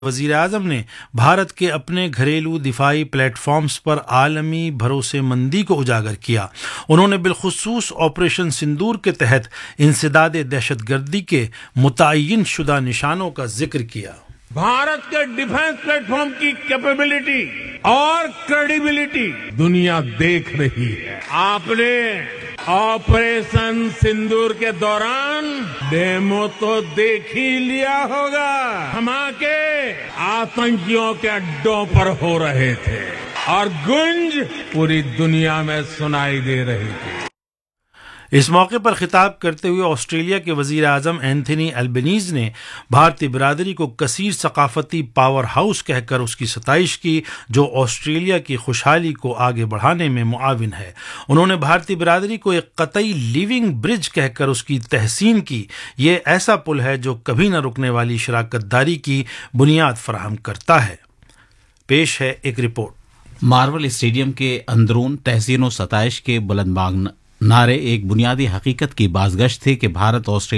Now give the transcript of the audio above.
وزیر اعظم نے بھارت کے اپنے گھریلو دفاعی پلیٹ فارمز پر عالمی بھروسے مندی کو اجاگر کیا۔ انہوں نے بالخصوص آپریشن سندور کے تحت انسداد دہشت گردی کے متعین شدہ نشانوں کا ذکر کیا۔ بھارت کے ڈیفنس پلیٹ فارم کی کیپیبلٹی اور کریڈیبلٹی دنیا دیکھ رہی ہے۔ آپ نے آپریشن سندور کے دوران ڈیمو تو دیکھ ہی لیا ہوگا۔ دھماکے آتنکیوں کے اڈوں پر ہو رہے تھے اور گونج پوری دنیا میں سنائی دے رہی تھی۔ اس موقع پر خطاب کرتے ہوئے آسٹریلیا کے وزیر اعظم اینتھنی البنیز نے بھارتی برادری کو کثیر ثقافتی پاور ہاؤس کہہ کر اس کی ستائش کی جو آسٹریلیا کی خوشحالی کو آگے بڑھانے میں معاون ہے۔ انہوں نے بھارتی برادری کو ایک قطعی لیونگ برج کہہ کر اس کی تحسین کی۔ یہ ایسا پل ہے جو کبھی نہ رکنے والی شراکت داری کی بنیاد فراہم کرتا ہے۔ پیش ہے ایک رپورٹ۔ مارول اسٹیڈیم کے اندرون تحسین و ستائش کے بلند بانگ نعرے ایک بنیادی حقیقت کی بازگشت تھے کہ بھارت آسٹریلیا